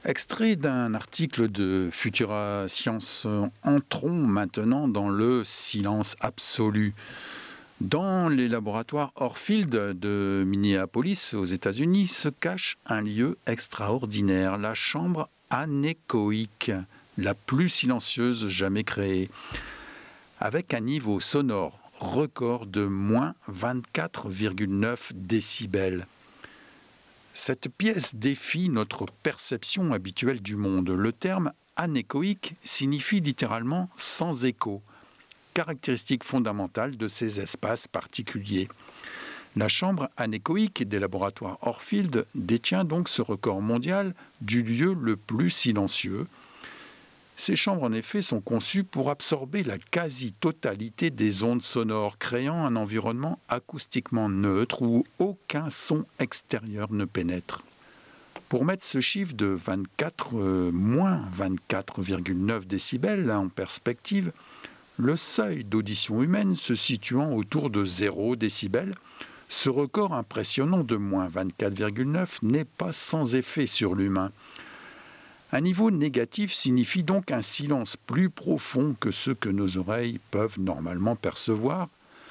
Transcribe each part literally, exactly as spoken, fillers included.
Extrait d'un article de Futura Science. Entrons maintenant dans le silence absolu. Dans les laboratoires Orfield de Minneapolis, aux États-Unis, se cache un lieu extraordinaire, la chambre anéchoïque, la plus silencieuse jamais créée, avec un niveau sonore record de moins vingt-quatre virgule neuf décibels. Cette pièce défie notre perception habituelle du monde. Le terme anéchoïque signifie littéralement sans écho, caractéristique fondamentale de ces espaces particuliers. La chambre anéchoïque des laboratoires Orfield détient donc ce record mondial du lieu le plus silencieux. Ces chambres, en effet, sont conçues pour absorber la quasi-totalité des ondes sonores, créant un environnement acoustiquement neutre où aucun son extérieur ne pénètre. Pour mettre ce chiffre de vingt-quatre, euh, moins vingt-quatre virgule neuf décibels en perspective, le seuil d'audition humaine se situant autour de zéro décibel, ce record impressionnant de moins vingt-quatre virgule neuf n'est pas sans effet sur l'humain. Un niveau négatif signifie donc un silence plus profond que ce que nos oreilles peuvent normalement percevoir.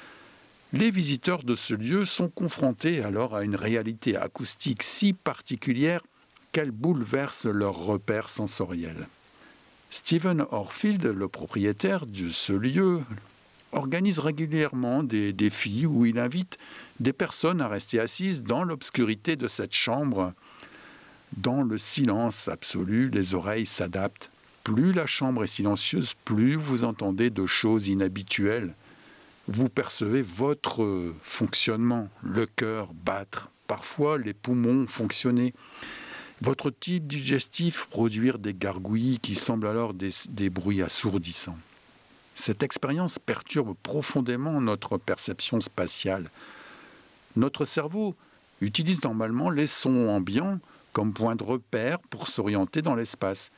Les visiteurs de ce lieu sont confrontés alors à une réalité acoustique si particulière qu'elle bouleverse leurs repères sensoriels. Stephen Orfield, le propriétaire de ce lieu, organise régulièrement des défis où il invite des personnes à rester assises dans l'obscurité de cette chambre. Dans le silence absolu, les oreilles s'adaptent. Plus la chambre est silencieuse, plus vous entendez de choses inhabituelles. Vous percevez votre fonctionnement, le cœur battre, parfois les poumons fonctionner, votre type digestif produire des gargouillis qui semblent alors des, des bruits assourdissants. Cette expérience perturbe profondément notre perception spatiale. Notre cerveau utilise normalement les sons ambiants comme point de repère pour s'orienter dans l'espace.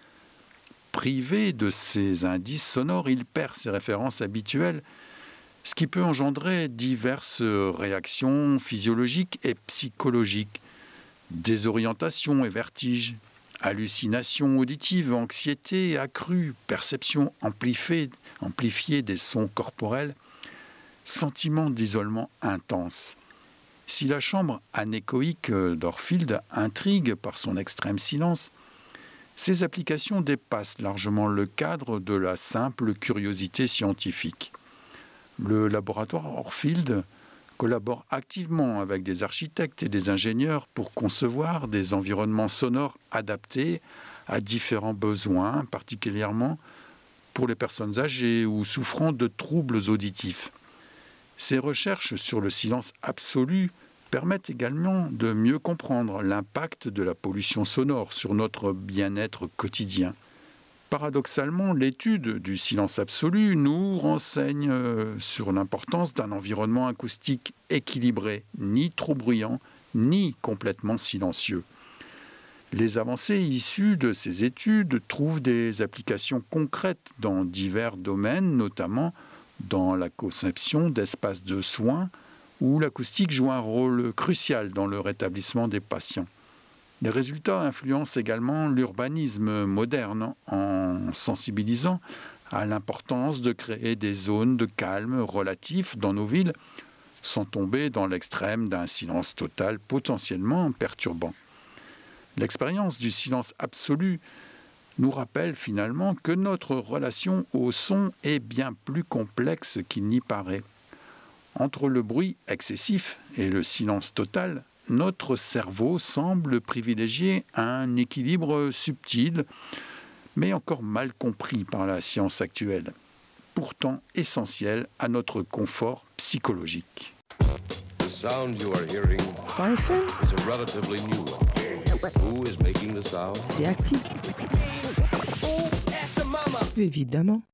Privé de ces indices sonores, il perd ses références habituelles, ce qui peut engendrer diverses réactions physiologiques et psychologiques, désorientation et vertige, hallucinations auditives, anxiété accrue, perception amplifiée, amplifiée des sons corporels, sentiment d'isolement intense. Si la chambre anéchoïque d'Orfield intrigue par son extrême silence, ses applications dépassent largement le cadre de la simple curiosité scientifique. Le laboratoire Orfield collabore activement avec des architectes et des ingénieurs pour concevoir des environnements sonores adaptés à différents besoins, particulièrement pour les personnes âgées ou souffrant de troubles auditifs. Ces recherches sur le silence absolu permettent également de mieux comprendre l'impact de la pollution sonore sur notre bien-être quotidien. Paradoxalement, l'étude du silence absolu nous renseigne sur l'importance d'un environnement acoustique équilibré, ni trop bruyant, ni complètement silencieux. Les avancées issues de ces études trouvent des applications concrètes dans divers domaines, notamment dans la conception d'espaces de soins, où l'acoustique joue un rôle crucial dans le rétablissement des patients. Les résultats influencent également l'urbanisme moderne en sensibilisant à l'importance de créer des zones de calme relatif dans nos villes, sans tomber dans l'extrême d'un silence total potentiellement perturbant. L'expérience du silence absolu nous rappelle finalement que notre relation au son est bien plus complexe qu'il n'y paraît. Entre le bruit excessif et le silence total, notre cerveau semble privilégier un équilibre subtil, mais encore mal compris par la science actuelle, pourtant essentiel à notre confort psychologique. The sound you are hearing Sci-Fi, is a relatively new one. Who is making the sound? c'est actif. Évidemment.